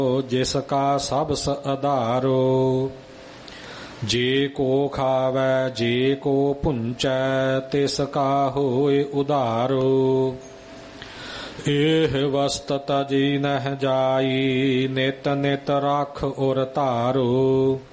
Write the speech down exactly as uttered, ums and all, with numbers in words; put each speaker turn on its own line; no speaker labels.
ਜਿਸ ਕਾ ਸਬਸ ਆਧਾਰੋ। ਜੇ ਕੋ ਖਾਵੈ ਜੇ ਕੋ ਪੁੰਚੈ ਤਿਸ ਕਾ ਹੋਇ ਉਧਾਰੋ। ਇਹ ਵਸਤ ਤਜੀ ਨਹਿ ਜਾਈ ਨਿਤ ਨਿਤ ਰਖ ਉਰ ਧਾਰੋ।